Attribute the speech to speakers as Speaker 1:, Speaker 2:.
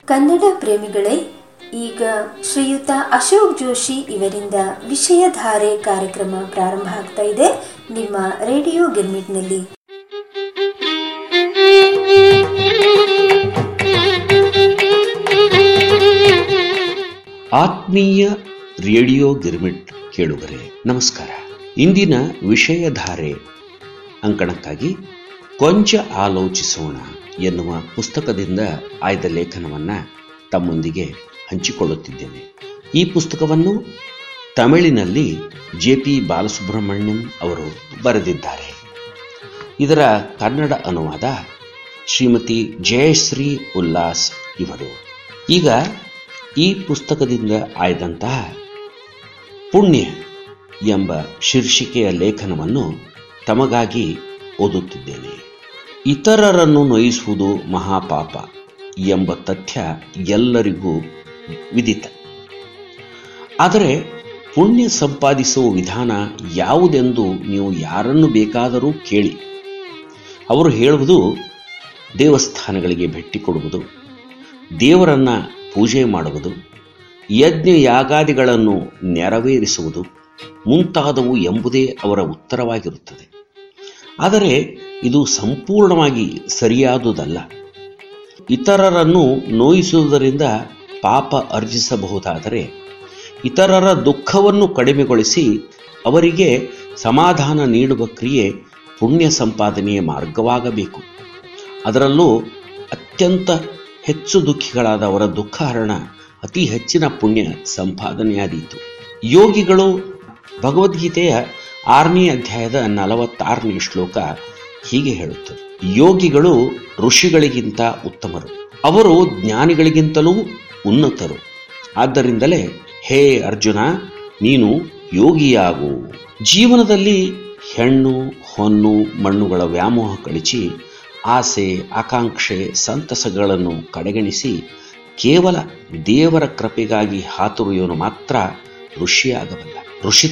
Speaker 1: ಕನ್ನಡ ಪ್ರೇಮಿಗಳೇ, ಈಗ ಶ್ರೀಯುತ ಅಶೋಕ್ ಜೋಶಿ ಇವರಿಂದ ವಿಷಯಧಾರೆ ಕಾರ್ಯಕ್ರಮ ಪ್ರಾರಂಭ ಆಗ್ತಾ ಇದೆ ನಿಮ್ಮ ರೇಡಿಯೋ ಗಿರ್ಮಿಟ್ನಲ್ಲಿ.
Speaker 2: ಆತ್ಮೀಯ ರೇಡಿಯೋ ಗಿರ್ಮಿಟ್ ಕೇಳುಗರೆ ನಮಸ್ಕಾರ. ಇಂದಿನ ವಿಷಯಧಾರೆ ಅಂಕಣಕ್ಕಾಗಿ ಕೊಂಚ ಆಲೋಚಿಸೋಣ ಎನ್ನುವ ಪುಸ್ತಕದಿಂದ ಆಯ್ದ ಲೇಖನವನ್ನು ತಮ್ಮೊಂದಿಗೆ ಹಂಚಿಕೊಳ್ಳುತ್ತಿದ್ದೇನೆ. ಈ ಪುಸ್ತಕವನ್ನು ತಮಿಳಿನಲ್ಲಿ ಜೆ.ಪಿ. ಬಾಲಸುಬ್ರಹ್ಮಣ್ಯಂ ಅವರು ಬರೆದಿದ್ದಾರೆ. ಇದರ ಕನ್ನಡ ಅನುವಾದ ಶ್ರೀಮತಿ ಜಯಶ್ರೀ ಉಲ್ಲಾಸ್ ಇವರು. ಈಗ ಈ ಪುಸ್ತಕದಿಂದ ಆಯ್ದಂತಹ ಪುಣ್ಯ ಎಂಬ ಶೀರ್ಷಿಕೆಯ ಲೇಖನವನ್ನು ತಮಗಾಗಿ ಓದುತ್ತಿದ್ದೇನೆ. ಇತರರನ್ನು ನೋಯಿಸುವುದು ಮಹಾಪಾಪ ಎಂಬ ತಥ್ಯ ಎಲ್ಲರಿಗೂ ವಿದಿತ. ಆದರೆ ಪುಣ್ಯ ಸಂಪಾದಿಸುವ ವಿಧಾನ ಯಾವುದೆಂದು ನೀವು ಯಾರನ್ನು ಬೇಕಾದರೂ ಕೇಳಿ, ಅವರು ಹೇಳುವುದು ದೇವಸ್ಥಾನಗಳಿಗೆ ಭೇಟಿ ಕೊಡುವುದು, ದೇವರನ್ನ ಪೂಜೆ ಮಾಡುವುದು, ಯಜ್ಞ ಯಾಗಾದಿಗಳನ್ನು ನೆರವೇರಿಸುವುದು ಮುಂತಾದವು ಎಂಬುದೇ ಅವರ ಉತ್ತರವಾಗಿರುತ್ತದೆ. ಆದರೆ ಇದು ಸಂಪೂರ್ಣವಾಗಿ ಸರಿಯಾದುದಲ್ಲ. ಇತರರನ್ನು ನೋಯಿಸುವುದರಿಂದ ಪಾಪ ಅರ್ಜಿಸಬಹುದಾದರೆ ಇತರರ ದುಃಖವನ್ನು ಕಡಿಮೆಗೊಳಿಸಿ ಅವರಿಗೆ ಸಮಾಧಾನ ನೀಡುವ ಕ್ರಿಯೆ ಪುಣ್ಯ ಸಂಪಾದನೆಯ ಮಾರ್ಗವಾಗಬೇಕು. ಅದರಲ್ಲೂ ಅತ್ಯಂತ ಹೆಚ್ಚು ದುಃಖಿಗಳಾದ ಅವರ ದುಃಖಹರಣ ಅತಿ ಹೆಚ್ಚಿನ ಪುಣ್ಯ ಸಂಪಾದನೆಯಾದೀತು. ಯೋಗಿಗಳು ಭಗವದ್ಗೀತೆಯ 6ನೇ ಅಧ್ಯಾಯದ 46ನೇ ಶ್ಲೋಕ ಹೀಗೆ ಹೇಳುತ್ತದೆ: ಯೋಗಿಗಳು ಋಷಿಗಳಿಗಿಂತ ಉತ್ತಮರು, ಅವರು ಜ್ಞಾನಿಗಳಿಗಿಂತಲೂ ಉನ್ನತರು. ಆದ್ದರಿಂದಲೇ ಹೇ ಅರ್ಜುನ, ನೀನು ಯೋಗಿಯಾಗು. ಜೀವನದಲ್ಲಿ ಹೆಣ್ಣು ಹೊನ್ನು ಮಣ್ಣುಗಳ ವ್ಯಾಮೋಹ ಕಳಿಸಿ ಆಸೆ ಆಕಾಂಕ್ಷೆ ಸಂತಸಗಳನ್ನು ಕಡೆಗಣಿಸಿ ಕೇವಲ ದೇವರ ಕೃಪೆಗಾಗಿ ಹಾತುರುವವನು ಮಾತ್ರ ಋಷಿಯಾಗಬಲ್ಲ. ಋಷಿ